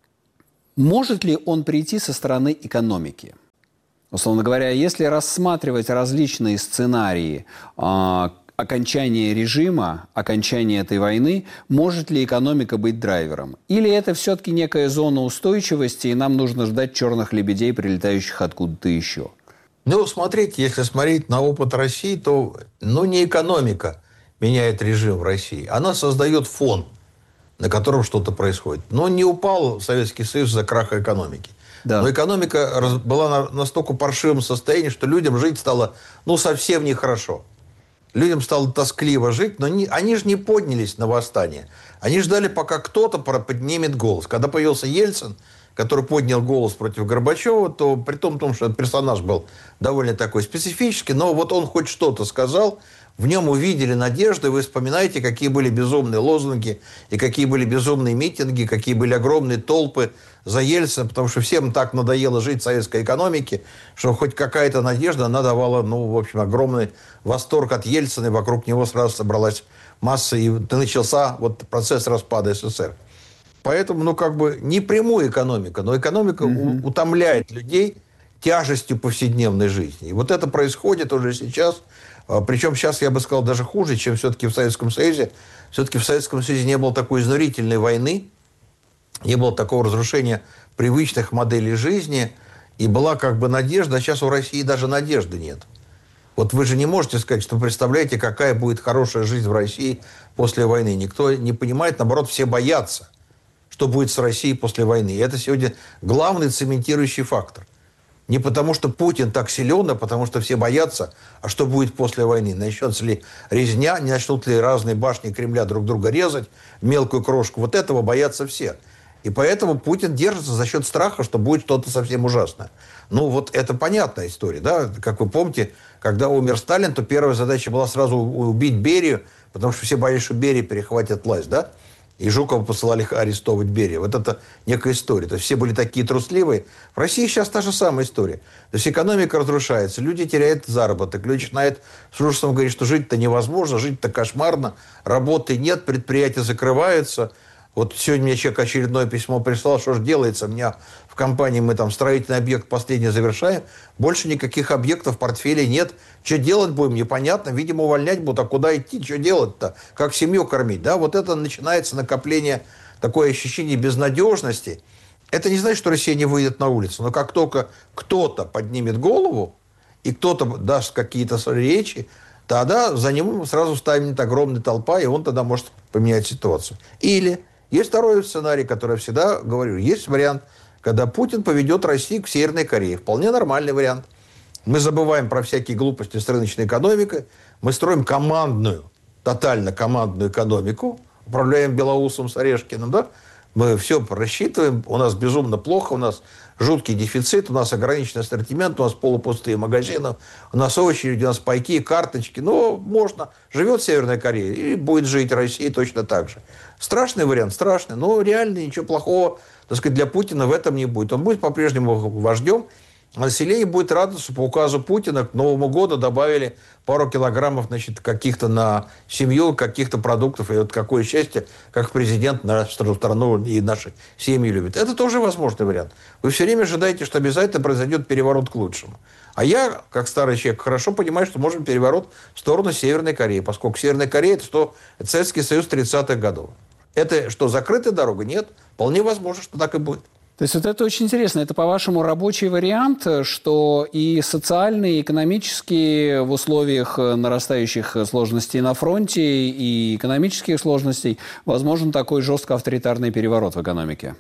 Может ли он прийти со стороны экономики? Условно говоря, если рассматривать различные сценарии э, окончания режима, окончания этой войны, может ли экономика быть драйвером? Или это все-таки некая зона устойчивости, и нам нужно ждать черных лебедей, прилетающих откуда-то еще? Ну, смотрите, если смотреть на опыт России, то ну, не экономика меняет режим в России. Она создает фон, на котором что-то происходит. Но не упал Советский Союз из-за краха экономики. Да. Но экономика была на настолько паршивом состоянии, что людям жить стало ну, совсем нехорошо. Людям стало тоскливо жить, но не, они же не поднялись на восстание. Они ждали, пока кто-то поднимет голос. Когда появился Ельцин, который поднял голос против Горбачева, то при том, том, что этот персонаж был довольно такой специфический, но вот он хоть что-то сказал, в нем увидели надежды. Вы вспоминаете, какие были безумные лозунги, и какие были безумные митинги, какие были огромные толпы за Ельцина, потому что всем так надоело жить в советской экономике, что хоть какая-то надежда, она давала, ну, в общем, огромный восторг от Ельцина, и вокруг него сразу собралась масса, и начался вот процесс распада СССР. Поэтому, ну, как бы, не прямую экономика, но экономика mm-hmm. утомляет людей тяжестью повседневной жизни. И вот это происходит уже сейчас. Причем сейчас, я бы сказал, даже хуже, чем все-таки в Советском Союзе. Все-таки в Советском Союзе не было такой изнурительной войны, не было такого разрушения привычных моделей жизни, и была как бы надежда, а сейчас у России даже надежды нет. Вот вы же не можете сказать, что представляете, какая будет хорошая жизнь в России после войны. Никто не понимает, наоборот, все боятся, что будет с Россией после войны. И это сегодня главный цементирующий фактор. Не потому, что Путин так силен, а потому, что все боятся, а что будет после войны. Начнется ли резня, не начнут ли разные башни Кремля друг друга резать, мелкую крошку. Вот этого боятся все. И поэтому Путин держится за счет страха, что будет что-то совсем ужасное. Ну, вот это понятная история, да. Как вы помните, когда умер Сталин, то первая задача была сразу убить Берию, потому что все боялись, что Берия перехватит власть, да. И Жукова посылали арестовывать Берию. Вот это некая история. То есть все были такие трусливые. В России сейчас та же самая история. То есть экономика разрушается, люди теряют заработок, люди начинают с ужасом говорить, что жить-то невозможно, жить-то кошмарно, работы нет, предприятия закрываются. Вот сегодня мне человек очередное письмо прислал, что же делается. У меня в компании мы там строительный объект последний завершаем. Больше никаких объектов в портфеле нет. Что делать будем, непонятно. Видимо, увольнять будут. А куда идти, что делать-то? Как семью кормить? Да, вот это начинается накопление, такое ощущение безнадежности. Это не значит, что Россия не выйдет на улицу. Но как только кто-то поднимет голову, и кто-то даст какие-то речи, тогда за ним сразу станет огромная толпа, и он тогда может поменять ситуацию. Или... Есть второй сценарий, который я всегда говорю. Есть вариант, когда Путин поведет Россию к Северной Корее. Вполне нормальный вариант. Мы забываем про всякие глупости с рыночной экономикой. Мы строим командную, тотально командную экономику. Управляем Белоусом с Орешкиным, да? Мы все рассчитываем. У нас безумно плохо. У нас жуткий дефицит. У нас ограниченный ассортимент. У нас полупустые магазины. У нас очереди, у нас пайки, карточки. Ну, можно. Живет Северная Корея. И будет жить Россия точно так же. Страшный вариант, страшный. Но реально ничего плохого, так сказать, для Путина в этом не будет. Он будет по-прежнему вождем. А население будет радоваться, что по указу Путина к Новому году добавили пару килограммов, значит, каких-то на семью, каких-то продуктов. И вот какое счастье, как президент нашу страну и наши семьи любит. Это тоже возможный вариант. Вы все время ожидаете, что обязательно произойдет переворот к лучшему. А я, как старый человек, хорошо понимаю, что можем переворот в сторону Северной Кореи, поскольку Северная Корея – это что? Это Советский Союз тридцатых годов. Это что, закрытая дорога? Нет. Вполне возможно, что так и будет. То есть вот это очень интересно. Это, по-вашему, рабочий вариант, что и социальные, и экономические в условиях нарастающих сложностей на фронте и экономических сложностей возможен такой жестко авторитарный переворот в экономике?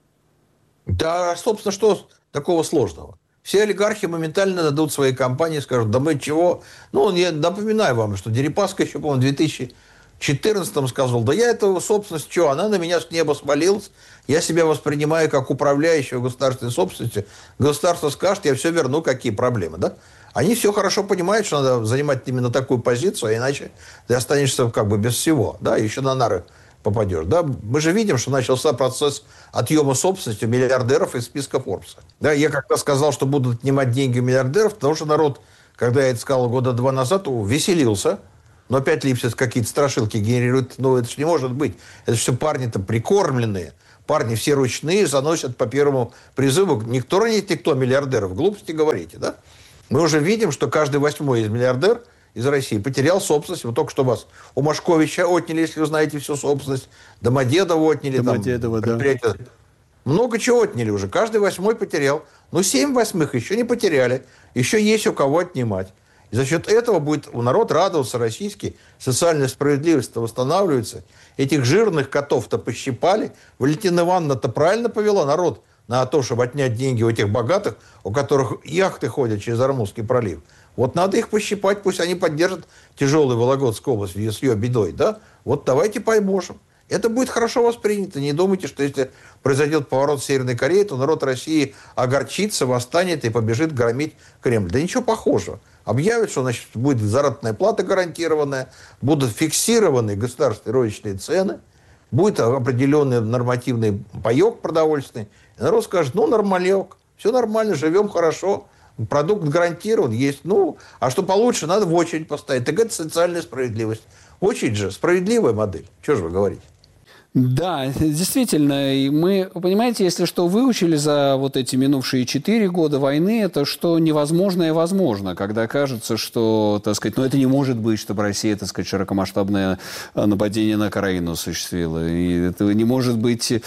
Да, собственно, что такого сложного? Все олигархи моментально дадут свои компании, скажут, да мы чего? Ну, я напоминаю вам, что Дерипаска еще, по-моему, в две тысячи В две тысячи четырнадцатом сказал, да я эту собственность, что, она на меня с неба свалилась, я себя воспринимаю как управляющего государственной собственностью, государство скажет, я все верну, какие проблемы, да? Они все хорошо понимают, что надо занимать именно такую позицию, а иначе ты останешься как бы без всего, да, еще на нары попадешь, да. Мы же видим, что начался процесс отъема собственности миллиардеров из списка Форбса. Да, я как-то сказал, что будут отнимать деньги у миллиардеров, потому что народ, когда я это сказал года два назад, веселился, но опять Липсец какие-то страшилки генерирует, ну это же не может быть, это все парни-то прикормленные. Парни все ручные, заносят по первому призыву. Никто не никто миллиардеров. Глупости говорите, да? Мы уже видим, что каждый восьмой из миллиардер из России потерял собственность. Вот только что вас у Машковича отняли, если вы знаете всю собственность. Домодедово отняли. Домодедово, там, да. Много чего отняли уже. Каждый восьмой потерял. Но семь восьмых еще не потеряли. Еще есть у кого отнимать. И за счет этого будет у народ радоваться российский. Социальная справедливость восстанавливается. Этих жирных котов-то пощипали. Валентина Ивановна-то правильно повела народ на то, чтобы отнять деньги у этих богатых, у которых яхты ходят через Армузский пролив. Вот надо их пощипать, пусть они поддержат тяжелую Вологодскую область с ее бедой. Да? Вот давайте поможем. Это будет хорошо воспринято. Не думайте, что если произойдет поворот в Северной Корее, то народ России огорчится, восстанет и побежит громить Кремль. Да ничего похожего. Объявят, что значит, будет заработная плата гарантированная, будут фиксированы государственные розничные цены, будет определенный нормативный паек продовольственный. И народ скажет, ну, нормалек, все нормально, живем хорошо, продукт гарантирован, есть. Ну, а что получше, надо в очередь поставить. Так это социальная справедливость. Очередь же справедливая модель. Что же вы говорите? Да, действительно, и мы, понимаете, если что выучили за вот эти минувшие четыре года войны, это что невозможное возможно, когда кажется, что, так сказать, ну это не может быть, чтобы Россия, так сказать, широкомасштабное нападение на Украину осуществила, и это не может быть, и,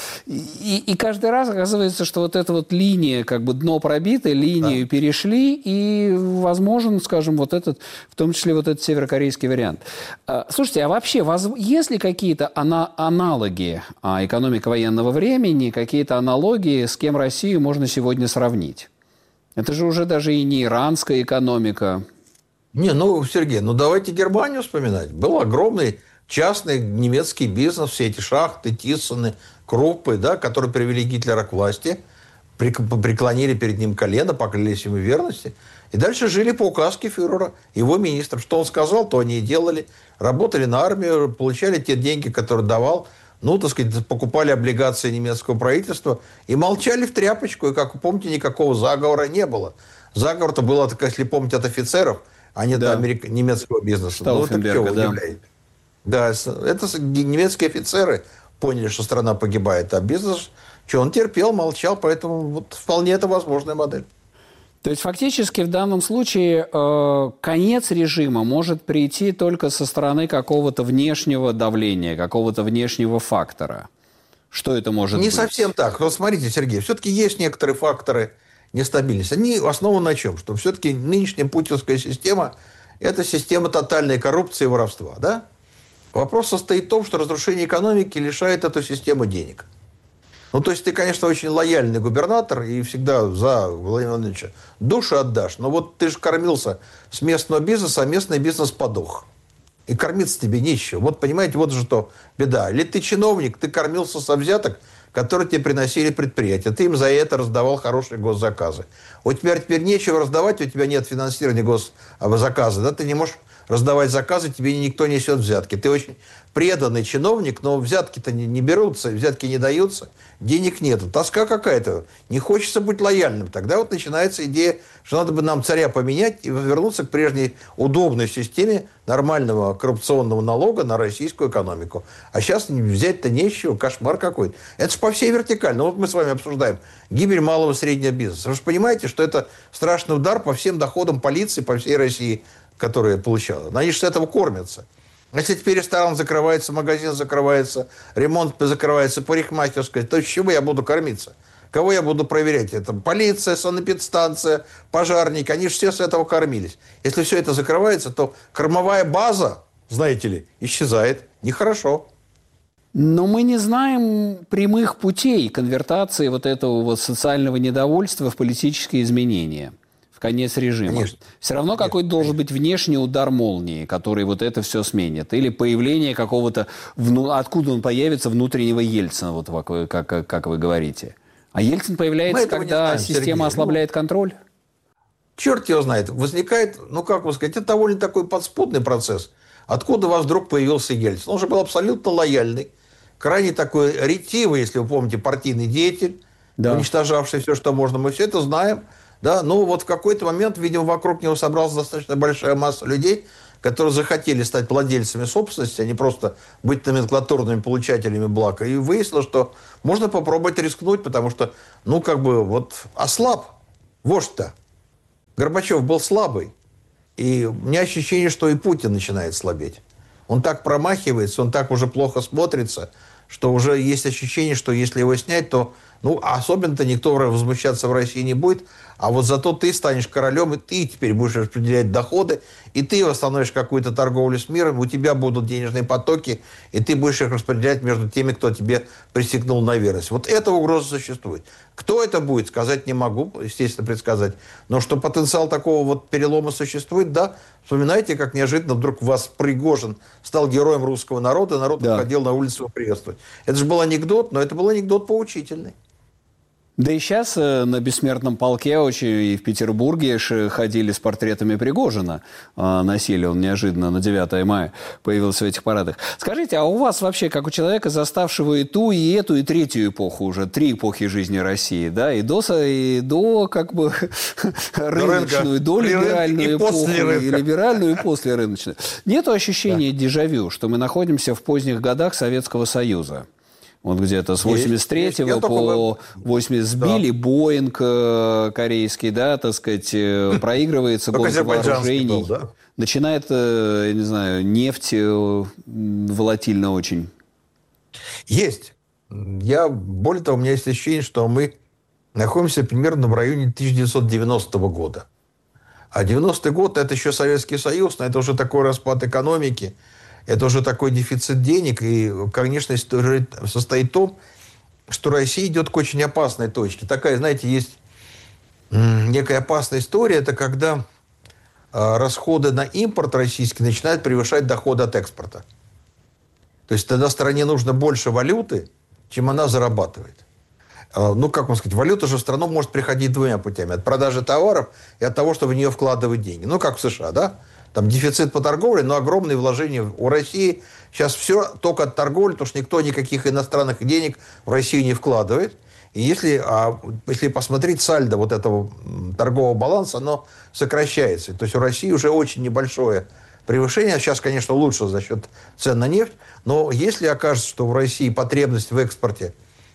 и каждый раз оказывается, что вот эта вот линия, как бы дно пробито, линию да. перешли, и возможен, скажем, вот этот, в том числе вот этот северокорейский вариант. Слушайте, а вообще, есть ли какие-то ана- аналоги а экономика военного времени, какие-то аналогии, с кем Россию можно сегодня сравнить? Это же уже даже и не иранская экономика. Не, ну, Сергей, ну давайте Германию вспоминать. Был огромный частный немецкий бизнес, все эти шахты, Тиссены, Круппы, да, которые привели Гитлера к власти, преклонили перед ним колено, поклялись ему верности. И дальше жили по указке фюрера, его министров. Что он сказал, то они и делали. Работали на армию, получали те деньги, которые давал. Ну, так сказать, покупали облигации немецкого правительства и молчали в тряпочку. И, как вы помните, никакого заговора не было. Заговор-то был, если помните, от офицеров, а не да. от америк... немецкого бизнеса. Ну, так что вы удивляете? Да, это немецкие офицеры поняли, что страна погибает, а бизнес, что он терпел, молчал, поэтому вот вполне это возможная модель. То есть фактически в данном случае э, конец режима может прийти только со стороны какого-то внешнего давления, какого-то внешнего фактора. Что это может Не быть? Не совсем так. Вот смотрите, Сергей, все-таки есть некоторые факторы нестабильности. Они основаны на чем? Что все-таки нынешняя путинская система – это система тотальной коррупции и воровства. Да? Вопрос состоит в том, что разрушение экономики лишает эту систему денег. Ну, то есть ты, конечно, очень лояльный губернатор и всегда за Владимира Владимировича душу отдашь. Но вот ты же кормился с местного бизнеса, а местный бизнес подох. И кормиться тебе нечего. Вот, понимаете, вот же что беда. Или ты чиновник, ты кормился со взяток, которые тебе приносили предприятия. Ты им за это раздавал хорошие госзаказы. У тебя теперь нечего раздавать, у тебя нет финансирования госзаказа. Да? Ты не можешь раздавать заказы, тебе никто не несет взятки. Ты очень преданный чиновник, но взятки-то не, не берутся, взятки не даются, денег нету. Тоска какая-то. Не хочется быть лояльным. Тогда вот начинается идея, что надо бы нам царя поменять и вернуться к прежней удобной системе нормального коррупционного налога на российскую экономику. А сейчас взять-то нечего, кошмар какой-то. Это же по всей вертикали. Ну вот мы с вами обсуждаем гибель малого и среднего бизнеса. Вы же понимаете, что это страшный удар по всем доходам полиции по всей России, которые получала. Они же с этого кормятся. Если теперь ресторан закрывается, магазин закрывается, ремонт закрывается, парикмахерская, то с чего я буду кормиться? Кого я буду проверять? Это полиция, санэпидстанция, пожарники. Они же все с этого кормились. Если все это закрывается, то кормовая база, знаете ли, исчезает. Нехорошо. Но мы не знаем прямых путей конвертации вот этого вот социального недовольства в политические изменения. В конец режима. Конечно. Все равно Конечно. какой-то должен быть внешний удар молнии, который вот это все сменит. Или появление какого-то... Вну... Откуда он появится, внутреннего Ельцина, вот как, как, как вы говорите. А Ельцин появляется, когда знаем, система Сергей. ослабляет ну, контроль? Черт его знает. Возникает, ну как вам сказать, это довольно такой подспудный процесс. Откуда у вас вдруг появился Ельцин? Он же был абсолютно лояльный, крайне такой ретивый, если вы помните, партийный деятель, да. уничтожавший все, что можно. Мы все это знаем. Да? Ну вот в какой-то момент, видимо, вокруг него собралась достаточно большая масса людей, которые захотели стать владельцами собственности, а не просто быть номенклатурными получателями благ. И выяснилось, что можно попробовать рискнуть, потому что, ну, как бы, вот ослаб вождь-то. Горбачев был слабый. И у меня ощущение, что и Путин начинает слабеть. Он так промахивается, он так уже плохо смотрится, что уже есть ощущение, что если его снять, то, ну, особенно-то никто возмущаться в России не будет, а вот зато ты станешь королем, и ты теперь будешь распределять доходы, и ты восстановишь какую-то торговлю с миром, у тебя будут денежные потоки, и ты будешь их распределять между теми, кто тебе присягнул на верность. Вот эта угроза существует. Кто это будет, сказать не могу, естественно, предсказать. Но что потенциал такого вот перелома существует, да. Вспоминайте, как неожиданно вдруг вас Пригожин стал героем русского народа, народ да. выходил на улицу его приветствовать. Это же был анекдот, но это был анекдот поучительный. Да и сейчас на Бессмертном полке очень и в Петербурге ходили с портретами Пригожина. Носили, он неожиданно на девятое мая появился в этих парадах. Скажите, а у вас вообще, как у человека, заставшего и ту, и эту, и третью эпоху уже, три эпохи жизни России, да, и до, и до как бы, рыночную, до либеральную эпоху, и либеральную, и после рыночную. Нету ощущения да. дежавю, что мы находимся в поздних годах Советского Союза? Вот где-то с восемьдесят третьего по восемьдесят сбили да. Боинг корейский, да, так сказать, проигрывается гонка вооружений. Был, да? Начинает, я не знаю, нефть волатильно очень. Есть. Я, более того, у меня есть ощущение, что мы находимся примерно в районе тысяча девятьсот девяностого года. А девяностый год – это еще Советский Союз, но это уже такой распад экономики. Это уже такой дефицит денег, и, конечно, история состоит в том, что Россия идет к очень опасной точке. Такая, знаете, есть некая опасная история, это когда расходы на импорт российский начинают превышать доходы от экспорта. То есть тогда стране нужно больше валюты, чем она зарабатывает. Ну, как вам сказать, валюта же в страну может приходить двумя путями. От продажи товаров и от того, чтобы в нее вкладывать деньги. Ну, как в США, да? Там дефицит по торговле, но огромные вложения у России. Сейчас все только от торговли, потому что никто никаких иностранных денег в Россию не вкладывает. И если, а, если посмотреть сальдо вот этого торгового баланса, оно сокращается. То есть у России уже очень небольшое превышение. Сейчас, конечно, лучше за счет цен на нефть. Но если окажется, что в России потребность в экспорте,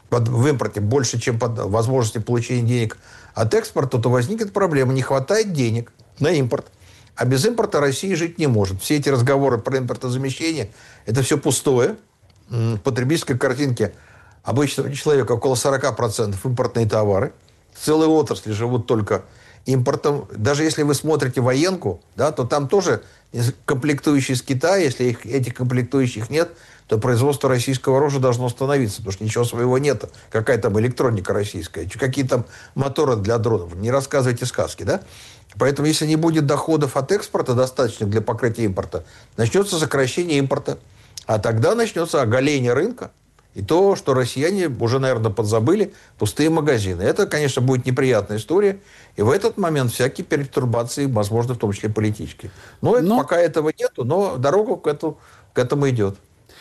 в импорте больше, чем под возможности получения денег от экспорта, то возникнет проблема. Не хватает денег на импорт. А без импорта Россия жить не может. Все эти разговоры про импортозамещение – это все пустое. В потребительской картинке обычного человека около сорок процентов импортные товары. Целые отрасли живут только импортом. Даже если вы смотрите военку, да, то там тоже комплектующие из Китая. Если их, этих комплектующих нет, то производство российского оружия должно остановиться, потому что ничего своего нет. Какая там электроника российская, какие там моторы для дронов. Не рассказывайте сказки, да? Поэтому, если не будет доходов от экспорта достаточных для покрытия импорта, начнется сокращение импорта. А тогда начнется оголение рынка. И то, что россияне уже, наверное, подзабыли, пустые магазины. Это, конечно, будет неприятная история. И в этот момент всякие перетурбации, возможно, в том числе политические. Но, но... пока этого нету, но дорога к этому, к этому идет.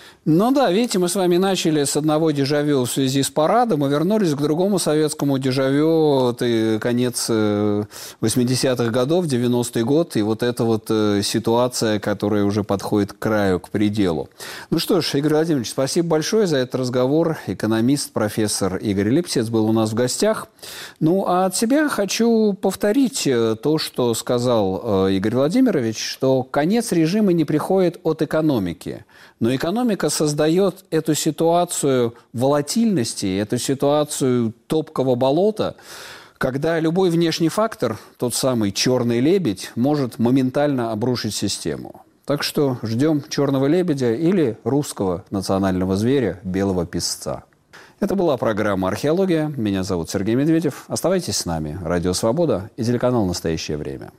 Ну да, видите, мы с вами начали с одного дежавю в связи с парадом и вернулись к другому советскому дежавю. Это конец восьмидесятых годов, девяностый год, и вот эта вот ситуация, которая уже подходит к краю, к пределу. Ну что ж, Игорь Владимирович, спасибо большое за этот разговор. Экономист, профессор Игорь Липсец был у нас в гостях. Ну, а от себя хочу повторить то, что сказал Игорь Владимирович, что конец режима не приходит от экономики. Но экономика создает эту ситуацию волатильности, эту ситуацию топкого болота, когда любой внешний фактор, тот самый черный лебедь, может моментально обрушить систему. Так что ждем черного лебедя или русского национального зверя, белого песца. Это была программа «Археология». Меня зовут Сергей Медведев. Оставайтесь с нами. Радио «Свобода» и телеканал «Настоящее время».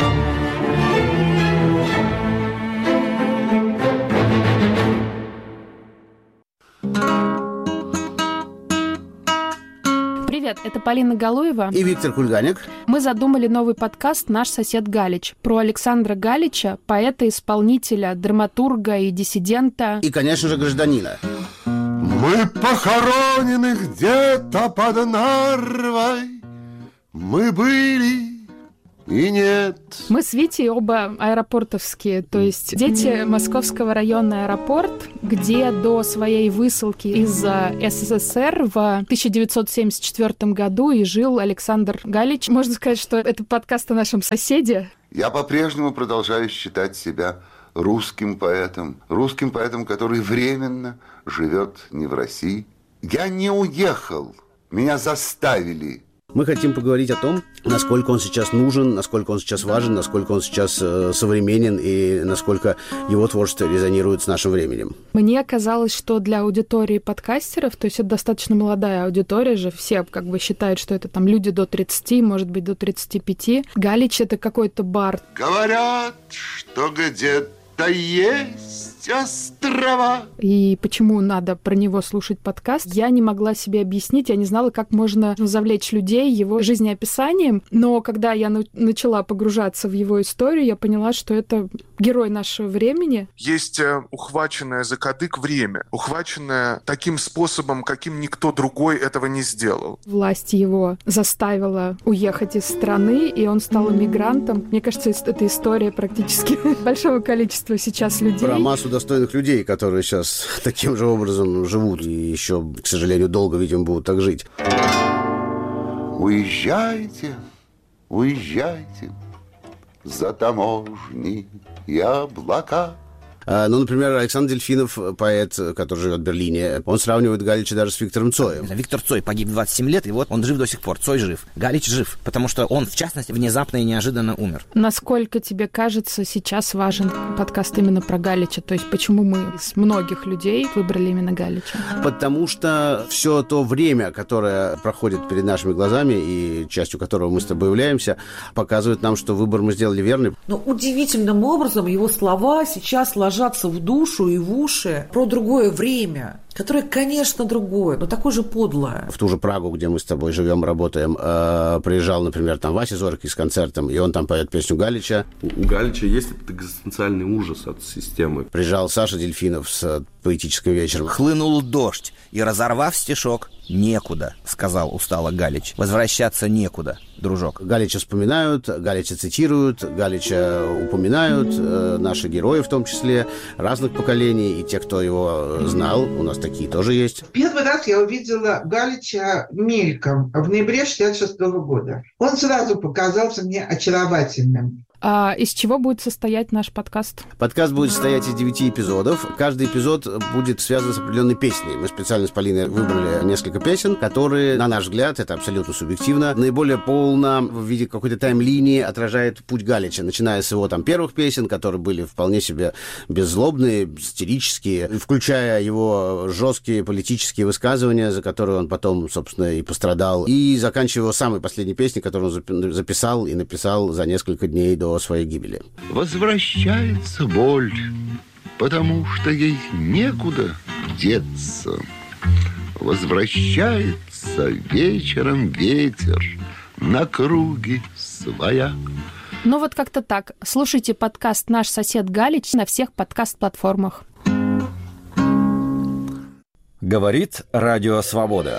Привет, это Полина Галуева и Виктор Кульганик. Мы задумали новый подкаст «Наш сосед Галич» про Александра Галича, поэта-исполнителя, драматурга и диссидента. И, конечно же, гражданина. Мы похоронены где-то под Нарвой. Мы были и нет. Мы с Витей оба аэропортовские, то есть дети Московского района аэропорт, где до своей высылки из СССР в тысяча девятьсот семьдесят четвёртом году и жил Александр Галич. Можно сказать, что это подкаст о нашем соседе. Я по-прежнему продолжаю считать себя русским поэтом, русским поэтом, который временно живет не в России. Я не уехал, меня заставили. Мы хотим поговорить о том, насколько он сейчас нужен, насколько он сейчас важен, насколько он сейчас э, современен и насколько его творчество резонирует с нашим временем. Мне казалось, что для аудитории подкастеров, то есть это достаточно молодая аудитория же, все как бы считают, что это там люди до тридцати, может быть, до тридцати пяти. Галич — это какой-то бард. Говорят, что где-то есть острова. И почему надо про него слушать подкаст, я не могла себе объяснить, я не знала, как можно завлечь людей его жизнеописанием, но когда я на- начала погружаться в его историю, я поняла, что это герой нашего времени. Есть ухваченное за кадык время, ухваченное таким способом, каким никто другой этого не сделал. Власть его заставила уехать из страны, и он стал эмигрантом. Мне кажется, это история практически большого количества сейчас людей. Про массу достойных людей, которые сейчас таким же образом живут и еще, к сожалению, долго, видимо, будут так жить. Уезжайте, уезжайте за таможни и облака. Ну, например, Александр Дельфинов, поэт, который живет в Берлине, он сравнивает Галича даже с Виктором Цоем. Виктор Цой погиб в двадцать семь лет, и вот он жив до сих пор. Цой жив. Галич жив, потому что он, в частности, внезапно и неожиданно умер. Насколько тебе кажется, сейчас важен подкаст именно про Галича? То есть почему мы из многих людей выбрали именно Галича? Потому что все то время, которое проходит перед нашими глазами, и частью которого мы с тобой являемся, показывает нам, что выбор мы сделали верный. Но удивительным образом его слова сейчас ложатся в душу и в уши про другое время, которое, конечно, другое, но такое же подлое. В ту же Прагу, где мы с тобой живем, работаем, э, приезжал, например, там Вася Зорький с концертом, и он там поет песню Галича. У Галича есть этот экзистенциальный ужас от системы. Приезжал Саша Дельфинов с поэтическим вечером. Хлынул дождь, и, разорвав стишок, некуда, сказал устало Галич. Возвращаться некуда, дружок. Галича вспоминают, Галича цитируют, Галича упоминают, э, наши герои в том числе, разных поколений, и те, кто его знал, у нас такие тоже есть. Первый раз я увидела Галича мельком в ноябре шестьдесят шестого года. Он сразу показался мне очаровательным. А из чего будет состоять наш подкаст? Подкаст будет состоять из девяти эпизодов. Каждый эпизод будет связан с определенной песней. Мы специально с Полиной выбрали несколько песен, которые, на наш взгляд, это абсолютно субъективно, наиболее полно в виде какой-то тайм-линии отражает путь Галича, начиная с его там первых песен, которые были вполне себе беззлобные, сатирические, включая его жесткие политические высказывания, за которые он потом, собственно, и пострадал, и заканчивая его самой последней песней, которую он записал и написал за несколько дней до своей гибели. Возвращается боль, потому что ей некуда деться. Возвращается вечером ветер на круги своя. Ну вот как-то так. Слушайте подкаст «Наш сосед Галич» на всех подкаст-платформах. Говорит Радио Свобода.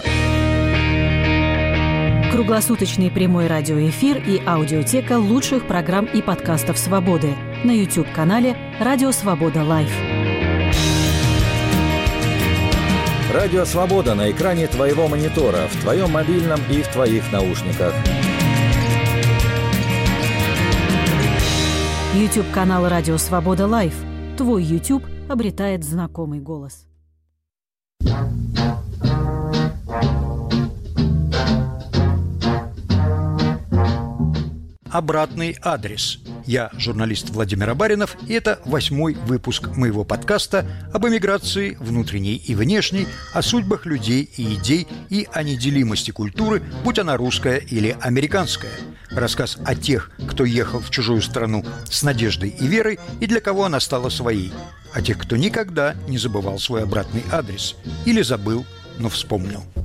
Круглосуточный прямой радиоэфир и аудиотека лучших программ и подкастов «Свободы» на YouTube-канале «Радио Свобода Лайв». Радио Свобода на экране твоего монитора, в твоем мобильном и в твоих наушниках. YouTube-канал «Радио Свобода Лайв». Твой YouTube обретает знакомый голос. «Обратный адрес». Я журналист Владимир Абаринов, и это восьмой выпуск моего подкаста об эмиграции внутренней и внешней, о судьбах людей и идей и о неделимости культуры, будь она русская или американская. Рассказ о тех, кто ехал в чужую страну с надеждой и верой, и для кого она стала своей. О тех, кто никогда не забывал свой обратный адрес. Или забыл, но вспомнил.